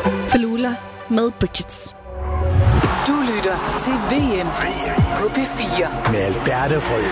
Falula med Bridgets. Du lytter til VM på P4 med Alberte Rød.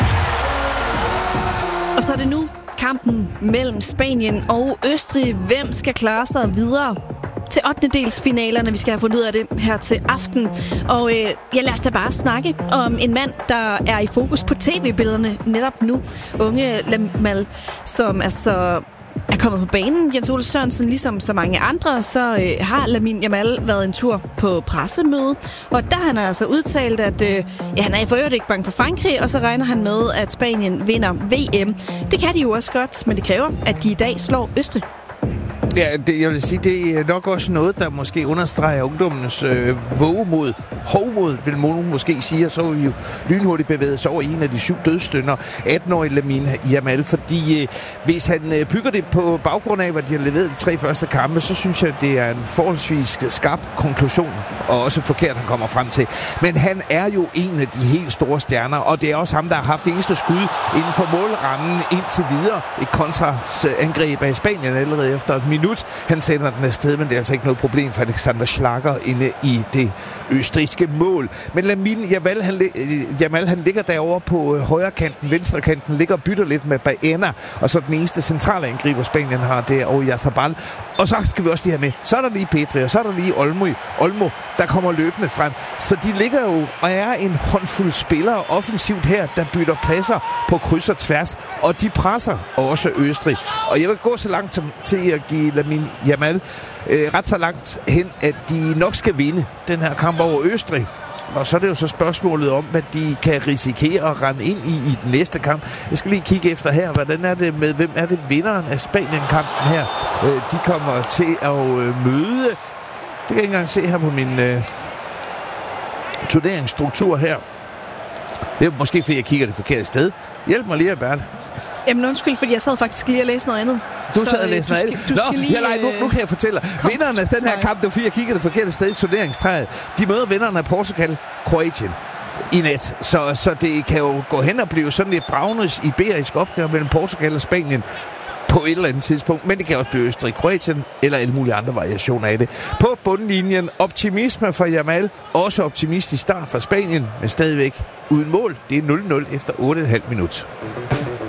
Og så er det nu kampen mellem Spanien og Østrig. Hvem skal klare sig videre til 8-delsfinalerne? Vi skal have fundet ud af det her til aften. Og lad os da bare snakke om en mand, der er i fokus på tv-billederne netop nu. Unge Yamal, som altså er kommet på banen. Jens Ole Sørensen, ligesom så mange andre, så har Lamine Yamal været en tur på pressemøde. Og der han har altså udtalt, at han er for øvrigt ikke bange for Frankrig, og så regner han med, at Spanien vinder VM. Det kan de jo også godt, men det kræver, at de i dag slår Østrig. Ja, jeg vil sige, det er nok også noget, der måske understreger ungdommens vågemod. Hovmod, vil nogen måske sige, og så er vi jo lynhurtigt bevæget sig over i en af de 7 dødsstønder, 18-årige Lamine Yamal, fordi hvis han bygger det på baggrund af, hvad de har leveret de 3 første kampe, så synes jeg, det er en forholdsvis skarp konklusion, og også forkert, han kommer frem til. Men han er jo en af de helt store stjerner, og det er også ham, der har haft det eneste skud inden for målrammen indtil videre. Et kontraangreb af Spanien allerede efter et minut. Han sender den afsted, men det er altså ikke noget problem for Alexander Schlager inde i det østrigske mål. Men Lamine Yamal, han ligger derovre på højre kanten, venstre kanten, ligger og bytter lidt med Baena, og så den eneste centrale angriber Spanien har, det er Oyarzabal. Og så skal vi også lige have med, så er der lige Pedri, og så er der lige Olmo, der kommer løbende frem. Så de ligger jo og er en håndfuld spillere offensivt her, der bytter pladser på kryds og tværs, og de presser også Østrig. Og jeg vil gå så langt til at give Lamine Yamal ret så langt hen, at de nok skal vinde den her kamp over Østrig. Og så er det jo så spørgsmålet om, hvad de kan risikere at rende ind i den næste kamp. Jeg skal lige kigge efter her, hvordan er det med, hvem er det vinderen af Spanien-kampen her? De kommer til at møde. Det kan jeg ikke engang se her på min turneringsstruktur her. Det er måske, fordi jeg kigger det forkerte sted. Hjælp mig lige, Albert. Jamen undskyld, fordi jeg sad faktisk lige og læste noget andet. Du sad og læste noget andet? Nu kan jeg fortælle dig. Vinderen af den her kamp, det var fordi jeg kiggede det forkerte sted i turneringstræet. De møder vinderne af Portugal, Kroatien i nat. Så det kan jo gå hen og blive sådan et bragnes iberisk opgør mellem Portugal og Spanien på et eller andet tidspunkt. Men det kan også blive Østrig, Kroatien eller alle mulige andre variationer af det. På bundlinjen optimisme for Yamal. Også optimistisk start for Spanien, men stadigvæk uden mål. Det er 0-0 efter 8,5 minutter.